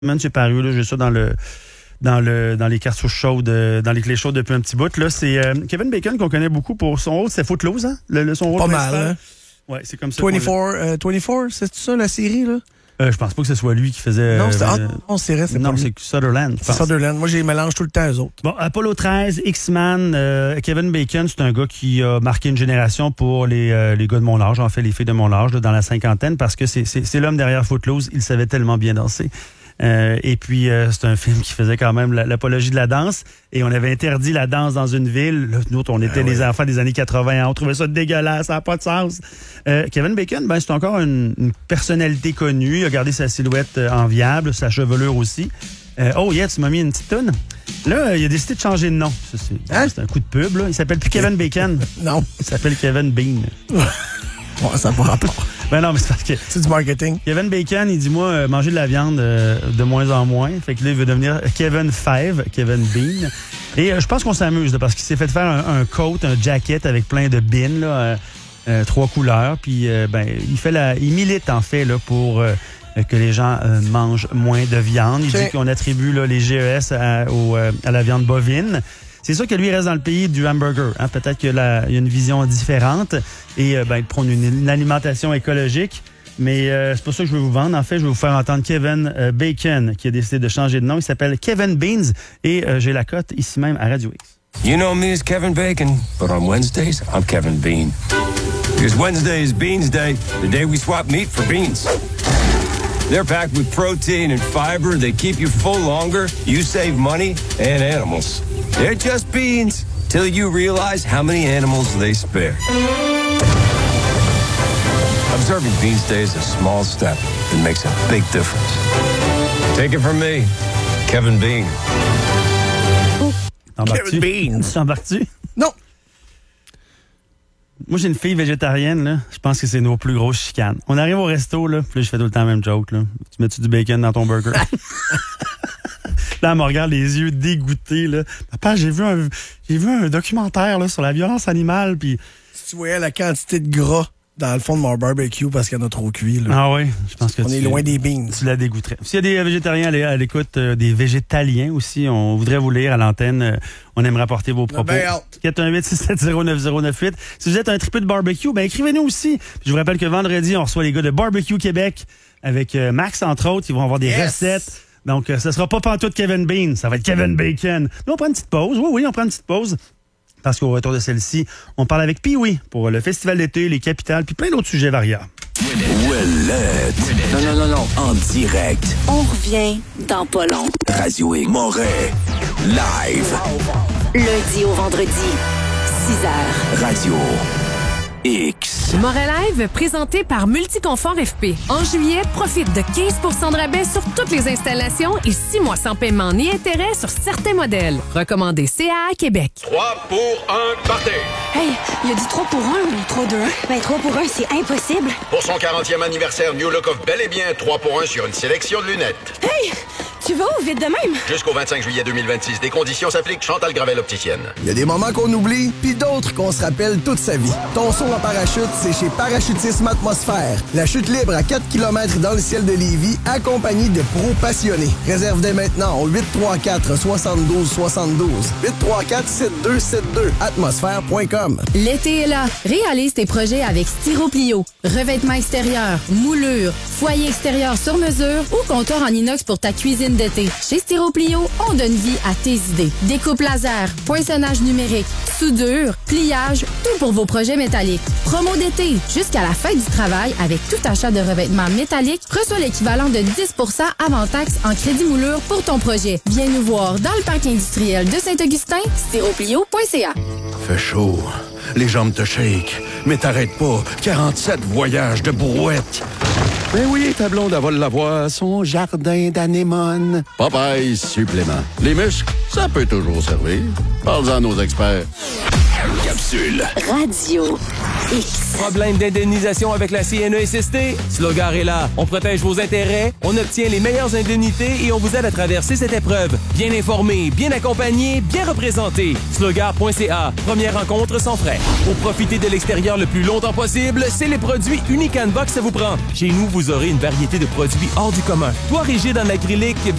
J'ai paru, là, j'ai ça dans les cartouches chaudes, dans les clés chaudes depuis un petit bout. Là, c'est Kevin Bacon qu'on connaît beaucoup pour son rôle. C'est Footloose, hein? Son rôle pas principal. Mal, hein? Ouais, c'est comme ça. 24, c'est ça la série, là? Je pense pas que ce soit lui qui faisait... Non, c'est vrai, c'est non, pas lui. c'est Sutherland. C'est Sutherland. Moi, j'ai mélange tout le temps eux autres. Bon, Apollo 13, X-Man, Kevin Bacon, c'est un gars qui a marqué une génération pour les gars de mon âge, en fait, les filles de mon âge, là, dans la cinquantaine, parce que c'est l'homme derrière Footloose. Il savait tellement bien danser. Et puis, c'est un film qui faisait quand même l'apologie de la danse. Et on avait interdit la danse dans une ville. Là, nous autres, on était les enfants des années 80. On trouvait ça dégueulasse, ça n'a pas de sens. Kevin Bacon, c'est encore une personnalité connue. Il a gardé sa silhouette enviable, sa chevelure aussi. Tu m'as mis une petite toune. Là, il a décidé de changer de nom. C'est un coup de pub, là. Il s'appelle plus Kevin Bacon. Non. Il s'appelle Kevin Bean. Bon, ça n'a pas rapport. Ben non, mais c'est parce que... C'est du marketing. Kevin Bacon, il dit, moi, manger de la viande de moins en moins. Fait que là, il veut devenir Kevin Five, Kevin Bean. Et je pense qu'on s'amuse, là, parce qu'il s'est fait faire un coat, un jacket avec plein de beans, là, 3 couleurs. Puis, il milite, en fait, là, pour que les gens mangent moins de viande. Il dit qu'on attribue là, les GES à la viande bovine. C'est sûr que lui, il reste dans le pays du hamburger. Hein? Peut-être qu'il y a une vision différente et il prône une alimentation écologique. Mais c'est pas ça que je vais vous vendre. En fait, je vais vous faire entendre Kevin Bacon qui a décidé de changer de nom. Il s'appelle Kevin Beans et j'ai la cote ici même à Radio X. You know me as Kevin Bacon, but on Wednesdays, I'm Kevin Bean. Because Wednesday is Beans Day, the day we swap meat for beans. They're packed with protein and fiber. They keep you full longer. You save money and animals. They're just beans till you realize how many animals they spare. Observing Beans Day is a small step that makes a big difference. Take it from me, Kevin Bean. Kevin Bean. T'embarques-tu? Non. Moi, j'ai une fille végétarienne, là. Je pense que c'est nos plus grosses chicanes. On arrive au resto, là, puis là, je fais tout le temps la même joke, là. Tu mets-tu du bacon dans ton burger? Là, elle me regarde les yeux dégoûtés, là. Papa, j'ai vu un documentaire, là, sur la violence animale, puis... Si tu voyais la quantité de gras dans le fond de mon barbecue parce qu'il y en a trop cuit, là. Ah oui, je pense que on est loin des beans. Tu la dégoûterais. S'il y a des végétariens à l'écoute, des végétaliens aussi, on voudrait vous lire à l'antenne. On aimerait apporter vos propos. 418-670-9098. Si vous êtes un tripeux de barbecue, écrivez-nous aussi. Puis je vous rappelle que vendredi, on reçoit les gars de Barbecue Québec avec Max, entre autres. Ils vont avoir des recettes. Donc, ce sera pas pantoute Kevin Bean, ça va être Kevin Bacon. Nous, on prend une petite pause. Oui, on prend une petite pause. Parce qu'au retour de celle-ci, on parle avec Pee-Wee pour le festival d'été, les capitales, puis plein d'autres sujets variables. Non, en direct. On revient dans pas long. Radio X. Moret. Live. Lundi au vendredi, 6h. Radio X. Moret Live, présenté par Multiconfort FP. En juillet, profite de 15% de rabais sur toutes les installations et 6 mois sans paiement ni intérêt sur certains modèles. Recommandé CAA Québec. 3 pour 1, partez! Hey, il a dit 3 pour 1 ou 3 2 1? 3 pour 1, c'est impossible. Pour son 40e anniversaire, New Look offre bel et bien 3 pour 1 sur une sélection de lunettes. Hey, tu vas où vite de même? Jusqu'au 25 juillet 2026, des conditions s'appliquent. Chantal Gravel, opticienne. Il y a des moments qu'on oublie, puis d'autres qu'on se rappelle toute sa vie. Ton saut en parachute, c'est chez Parachutisme Atmosphère. La chute libre à 4 km dans le ciel de Lévis, accompagnée de pros passionnés. Réserve dès maintenant au 834-7272. 834-7272. Atmosphère.com. L'été est là. Réalise tes projets avec Styroplio. Revêtement extérieur, moulure, foyer extérieur sur mesure ou comptoir en inox pour ta cuisine d'été. Chez Styroplio, on donne vie à tes idées. Découpe laser, poinçonnage numérique, soudure, pliage, tout pour vos projets métalliques. Promo d'été, jusqu'à la fin du travail, avec tout achat de revêtements métalliques, reçois l'équivalent de 10% avant taxe en crédit moulure pour ton projet. Viens nous voir dans le parc industriel de Saint-Augustin, styroplio.ca. Fait chaud, les jambes te shake, mais t'arrêtes pas. 47 voyages de brouette. Ben oui, ta blonde, elle va l'avoir, son jardin d'anémones. Popeye supplément. Les muscles, ça peut toujours servir. Parle-en à nos experts. Capsule. Radio X. Problème d'indemnisation avec la CNESST? Slogar est là. On protège vos intérêts, on obtient les meilleures indemnités et on vous aide à traverser cette épreuve. Bien informé, bien accompagné, bien représenté. Slogar.ca. Première rencontre sans frais. Pour profiter de l'extérieur le plus longtemps possible, c'est les produits Unicanbox ça vous prend. Chez nous, vous aurez une variété de produits hors du commun. Toit rigide en acrylique,